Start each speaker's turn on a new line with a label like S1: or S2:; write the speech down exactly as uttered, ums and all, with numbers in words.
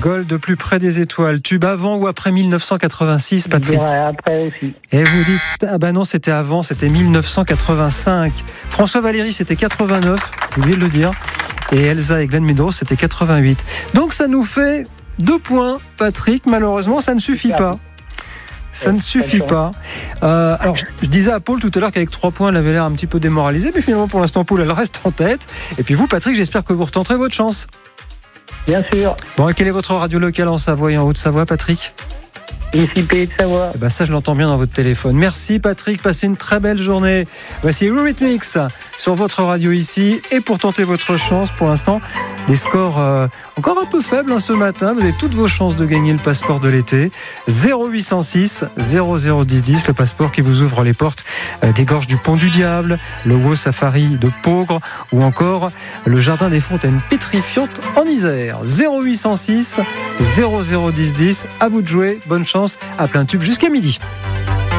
S1: Gold de plus près des étoiles. Tube avant ou après mille neuf cent quatre-vingt-six, Patrick?
S2: Après aussi.
S1: Et vous dites, ah bah non, c'était avant, c'était mille neuf cent quatre-vingt-cinq. François Valéry, c'était quatre-vingt-neuf, j'ai oublié de le dire. Et Elsa et Glenn Medeiros, c'était quatre-vingt-huit. Donc ça nous fait deux points, Patrick. Malheureusement, ça ne suffit pas. Ça ne suffit pas. Euh, alors, je disais à Paul tout à l'heure qu'avec trois points, elle avait l'air un petit peu démoralisée, mais finalement, pour l'instant, Paul, elle reste en tête. Et puis vous, Patrick, j'espère que vous retenterez votre chance.
S2: Bien sûr.
S1: Bon, et quelle est votre radio locale en Savoie et en Haute-Savoie, Patrick?
S2: Ici, Pays de Savoie.
S1: Eh ben ça, je l'entends bien dans votre téléphone. Merci, Patrick. Passez une très belle journée. Voici Eurythmics sur votre radio ici. Et pour tenter votre chance, pour l'instant, des scores euh, encore un peu faibles hein, ce matin. Vous avez toutes vos chances de gagner le passeport de l'été. zéro huit cent six zéro zéro dix dix, le passeport qui vous ouvre les portes euh, des gorges du Pont du Diable, le Wow Safari de Peaugres ou encore le Jardin des Fontaines pétrifiantes en Isère. zéro huit cent six zéro zéro dix dix. À vous de jouer. Bonne chance à plein tube jusqu'à midi.